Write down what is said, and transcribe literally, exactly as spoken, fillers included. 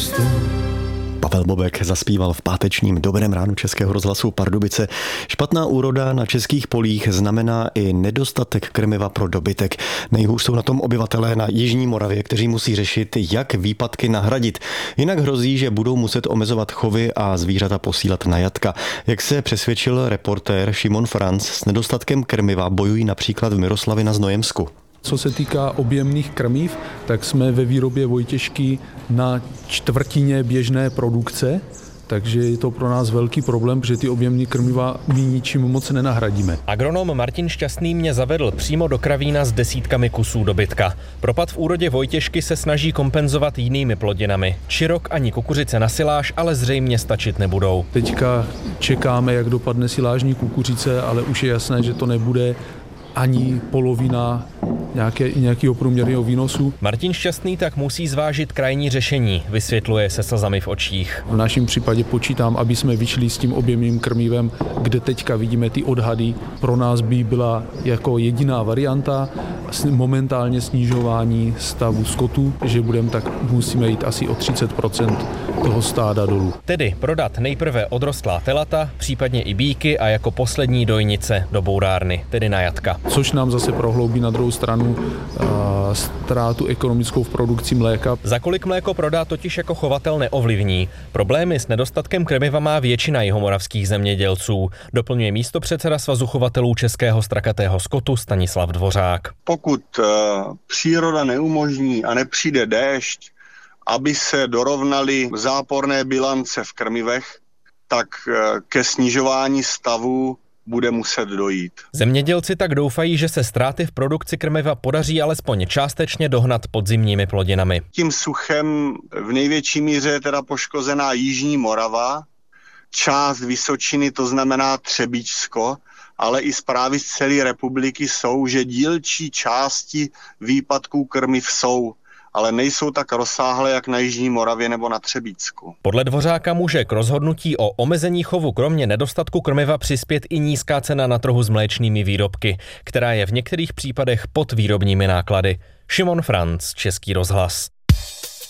cestu. Pavel Bobek zaspíval v pátečním Dobrém ránu Českého rozhlasu Pardubice. Špatná úroda na českých polích znamená i nedostatek krmiva pro dobytek. Nejhůř jsou na tom obyvatelé na jižní Moravě, kteří musí řešit, jak výpadky nahradit. Jinak hrozí, že budou muset omezovat chovy a zvířata posílat na jatka. Jak se přesvědčil reportér Šimon Franc, s nedostatkem krmiva bojují například v Miroslavi na Znojemsku. Co se týká objemných krmiv, tak jsme ve výrobě vojtěšky na čtvrtině běžné produkce, takže je to pro nás velký problém, protože ty objemní krmiva my ničím moc nenahradíme. Agronom Martin Šťastný mě zavedl přímo do kravína s desítkami kusů dobytka. Propad v úrodě vojtěšky se snaží kompenzovat jinými plodinami. Čirok ani kukuřice na siláž ale zřejmě stačit nebudou. Teďka čekáme, jak dopadne silážní kukuřice, ale už je jasné, že to nebude ani polovina nějaké, nějakého průměrného výnosu. Martin Šťastný tak musí zvážit krajní řešení, vysvětluje se slzami v očích. V našem případě počítám, aby jsme vyšli s tím objemným krmivem, kde teďka vidíme ty odhady. Pro nás by byla jako jediná varianta momentálně snižování stavu skotu, že budeme tak musíme jít asi o třicet procent toho stáda dolů. Tedy prodat nejprve odrostlá telata, případně i býky a jako poslední dojnice do bourárny, tedy na jatka. Což nám zase prohloubí na druhou stranu a, ztrátu ekonomickou v produkci mléka. Za kolik mléko prodá, totiž jako chovatel neovlivní. Problémy s nedostatkem krmiva má většina jihomoravských zemědělců, doplňuje místopředseda Svazu chovatelů českého strakatého skotu Stanislav Dvořák. Pokud uh, příroda neumožní a nepřijde déšť, aby se dorovnaly záporné bilance v krmivech, tak uh, ke snižování stavu bude muset dojít. Zemědělci tak doufají, že se ztráty v produkci krmiva podaří alespoň částečně dohnat podzimními plodinami. Tím suchem v největší míře je teda poškozená jižní Morava, část Vysočiny, to znamená Třebíčsko, ale i zprávy z celé republiky jsou, že dílčí části výpadků krmiv jsou, ale nejsou tak rozsáhlé, jak na jižní Moravě nebo na Třebíčsku. Podle Dvořáka může k rozhodnutí o omezení chovu kromě nedostatku krmiva přispět i nízká cena na trhu s mléčnými výrobky, která je v některých případech pod výrobními náklady. Šimon Franc, Český rozhlas.